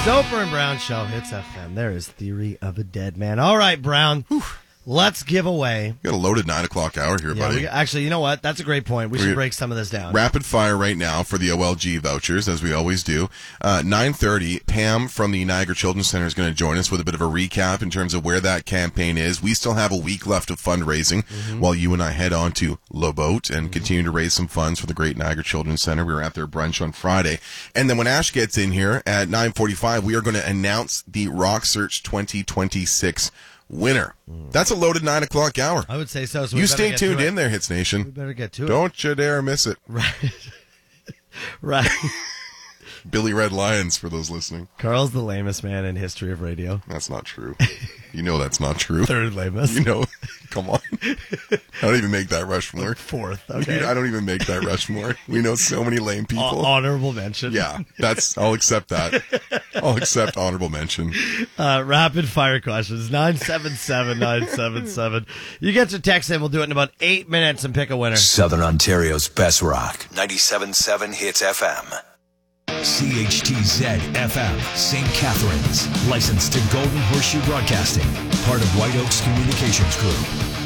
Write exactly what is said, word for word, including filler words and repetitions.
Soper and Brown Show, Hits F M. There is Theory of a Dead Man. All right, Brown. Whew. Let's give away. We got a loaded nine o'clock hour here, yeah, buddy. We, actually, you know what? That's a great point. We should break some of this down. Rapid fire right now for the O L G vouchers, as we always do. Uh, nine thirty, Pam from the Niagara Children's Center is going to join us with a bit of a recap in terms of where that campaign is. We still have a week left of fundraising mm-hmm. while you and I head on to Lobote and mm-hmm. continue to raise some funds for the Great Niagara Children's Center. We were at their brunch on Friday. And then when Ash gets in here at nine forty-five, we are going to announce the Rock Search twenty twenty-six winner. That's a loaded nine o'clock hour. I would say so. so you stay tuned in there, Hits Nation. We better get to Don't it. Don't you dare miss it. Right. Right. Billy Red Lions for those listening. Carl's the lamest man in history of radio. That's not true. You know that's not true. Third lamest. You know, come on. I don't even make that Rushmore. Fourth, okay. I don't even make that Rushmore. We know so many lame people. Honorable mention. Yeah, that's. I'll accept that. I'll accept honorable mention. Uh, rapid fire questions, nine seven seven, nine seven seven. You get your text in, we'll do it in about eight minutes and pick a winner. Southern Ontario's best rock. ninety-seven point seven Hits F M. C H T Z F M, Saint Catharines. Licensed to Golden Horseshoe Broadcasting. Part of White Oaks Communications Group.